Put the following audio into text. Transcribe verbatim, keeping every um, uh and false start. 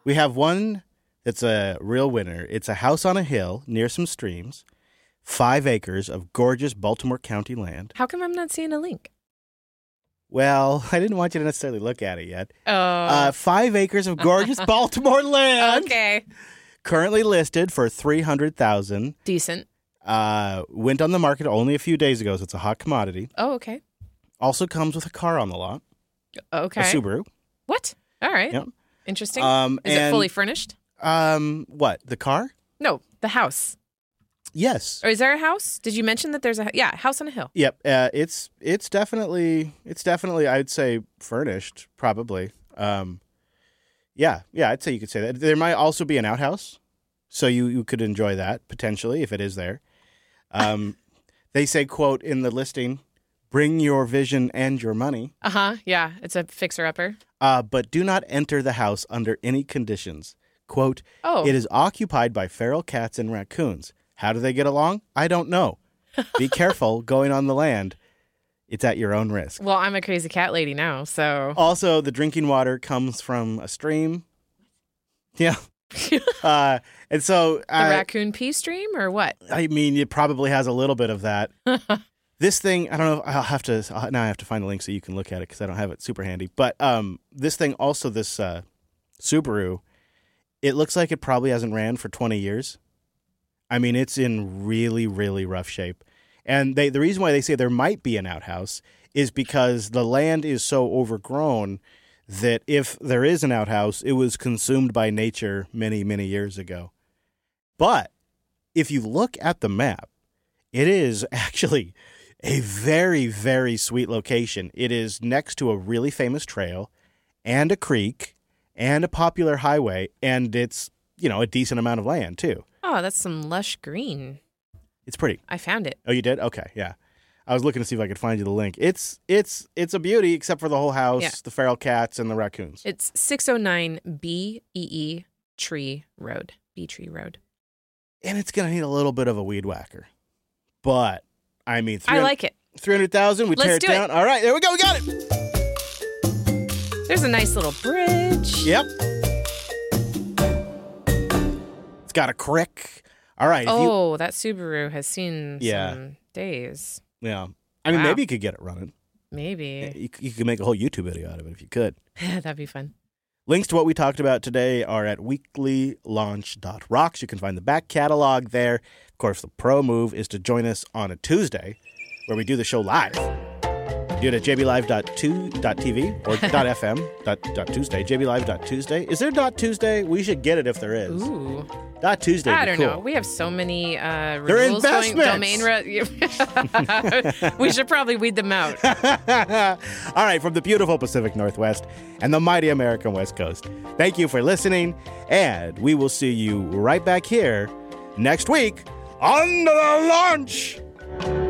We have one that's a real winner. It's a house on a hill near some streams, five acres of gorgeous Baltimore County land. How come I'm not seeing a link? Well, I didn't want you to necessarily look at it yet. Oh. Uh, five acres of gorgeous Baltimore land. Okay. Currently listed for three hundred thousand dollars. Decent. Uh, went on the market only a few days ago, so it's a hot commodity. Oh, okay. Also comes with a car on the lot. Okay. A Subaru. What? All right. Yep. Interesting. Um, Is and, it fully furnished? Um, what? The car? No, the house. Yes. Or is there a house? Did you mention that there's a yeah house on a hill? Yep. Uh, it's it's definitely it's definitely I'd say furnished probably. Um, yeah, yeah, I'd say you could say that. There might also be an outhouse, so you you could enjoy that potentially if it is there. Um, they say, quote in the listing, "Bring your vision and your money." Uh huh. Yeah, it's a fixer upper. Uh, but do not enter the house under any conditions. Quote, Oh. It is occupied by feral cats and raccoons. How do they get along? I don't know. Be careful going on the land. It's at your own risk. Well, I'm a crazy cat lady now, so. Also, the drinking water comes from a stream. Yeah. uh, and so. The uh, raccoon pee stream or what? I mean, it probably has a little bit of that. This thing, I don't know. If I'll have to now. I have to find the link so you can look at it because I don't have it super handy. But um, this thing, also this uh, Subaru, it looks like it probably hasn't ran for twenty years. I mean, it's in really, really rough shape. And they the reason why they say there might be an outhouse is because the land is so overgrown that if there is an outhouse, it was consumed by nature many, many years ago. But if you look at the map, it is actually a very, very sweet location. It is next to a really famous trail and a creek and a popular highway, and it's, you know, a decent amount of land, too. Oh, that's some lush green. It's pretty. I found it. Oh, you did? Okay, yeah. I was looking to see if I could find you the link. It's it's it's a beauty, except for the whole house, Yeah. the feral cats, and the raccoons. It's six oh nine B E E Tree Road. B Tree Road. And it's going to need a little bit of a weed whacker. But, I mean, I like it. three hundred thousand dollars, we Let's tear it do down. it. All right, there we go. We got it. There's a nice little bridge. Yep. It's got a crick. All right. If Oh, that Subaru has seen Yeah. some days. you, yeah. I mean, Wow. maybe you could get it running. Maybe. You, you could make a whole YouTube video out of it if you could. That'd be fun. Links to what we talked about today are at weekly launch dot rocks. You can find the back catalog there. Of course, the pro move is to join us on a Tuesday where we do the show live. Do it at j b live dot t v or .fm, dot, dot Tuesday, j b live dot tuesday. Is there dot Tuesday? We should get it if there is. Ooh. Dot Tuesday would I be don't cool. know. We have so many uh, They're rules going. investments. Domain re- We should probably weed them out. All right, from the beautiful Pacific Northwest and the mighty American West Coast, thank you for listening, and we will see you right back here next week on the launch.